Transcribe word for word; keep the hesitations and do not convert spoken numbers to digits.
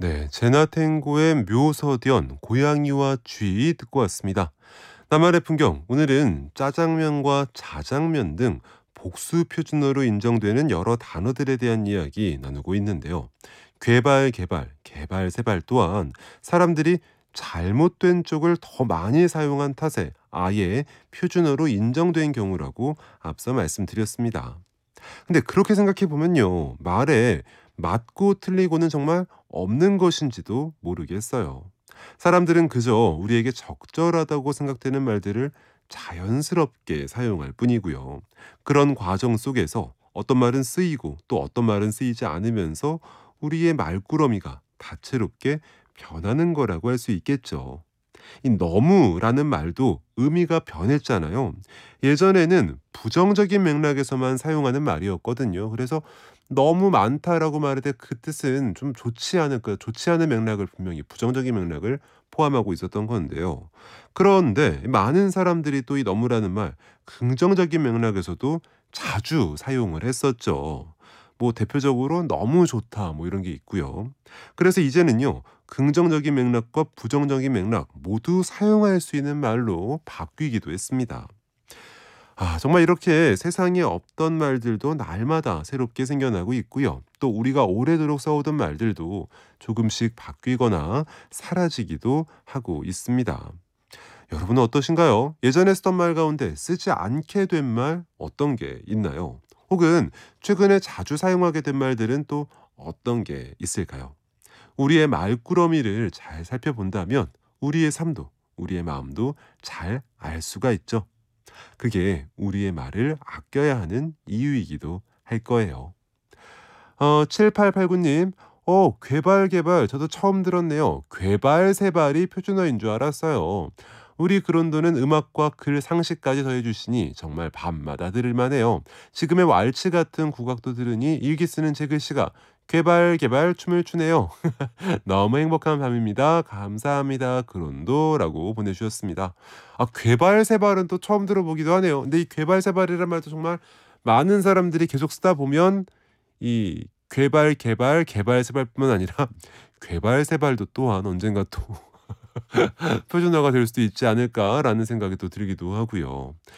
네, 제나탱고의 묘서변, 고양이와 쥐 듣고 왔습니다. 나만의 풍경, 오늘은 짜장면과 자장면 등 복수 표준어로 인정되는 여러 단어들에 대한 이야기 나누고 있는데요. 괴발, 개발, 개발, 세발 또한 사람들이 잘못된 쪽을 더 많이 사용한 탓에 아예 표준어로 인정된 경우라고 앞서 말씀드렸습니다. 근데 그렇게 생각해 보면요. 말에 맞고 틀리고는 정말 없는 것인지도 모르겠어요. 사람들은 그저 우리에게 적절하다고 생각되는 말들을 자연스럽게 사용할 뿐이고요. 그런 과정 속에서 어떤 말은 쓰이고 또 어떤 말은 쓰이지 않으면서 우리의 말꾸러미가 다채롭게 변하는 거라고 할 수 있겠죠. 이 너무라는 말도 의미가 변했잖아요. 예전에는 부정적인 맥락에서만 사용하는 말이었거든요. 그래서 너무 많다라고 말할 때 그 뜻은 좀 좋지 않을 까 좋지 않은 맥락을 분명히 부정적인 맥락을 포함하고 있었던 건데요. 그런데 많은 사람들이 또 이 너무라는 말 긍정적인 맥락에서도 자주 사용을 했었죠. 뭐 대표적으로 "너무 좋다." 뭐 이런 게 있고요. 그래서 이제는요. 긍정적인 맥락과 부정적인 맥락 모두 사용할 수 있는 말로 바뀌기도 했습니다. 아 정말 이렇게 세상에 없던 말들도 날마다 새롭게 생겨나고 있고요. 또 우리가 오래도록 써오던 말들도 조금씩 바뀌거나 사라지기도 하고 있습니다. 여러분은 어떠신가요? 예전에 쓰던 말 가운데 쓰지 않게 된 말 어떤 게 있나요? 혹은 최근에 자주 사용하게 된 말들은 또 어떤 게 있을까요? 우리의 말꾸러미를 잘 살펴본다면 우리의 삶도, 우리의 마음도 잘 알 수가 있죠. 그게 우리의 말을 아껴야 하는 이유이기도 할 거예요. 어, 칠팔팔구 님, 어, 괴발, 개발, 저도 처음 들었네요. 괴발, 세발이 표준어인 줄 알았어요. 우리 그런도는 음악과 글 상식까지 더해주시니 정말 밤마다 들을만해요. 지금의 왈츠 같은 국악도 들으니 일기 쓰는 제 글씨가 괴발, 개발, 춤을 추네요. 너무 행복한 밤입니다. 감사합니다. 그론도라고 보내주셨습니다. 아, 괴발세발은 또 처음 들어보기도 하네요. 근데 이 괴발세발이란 말도 정말 많은 사람들이 계속 쓰다 보면 이 괴발, 개발, 개발세발뿐만 아니라 괴발세발도 또한 언젠가 또 표준어가 될 수도 있지 않을까라는 생각이 또 들기도 하고요.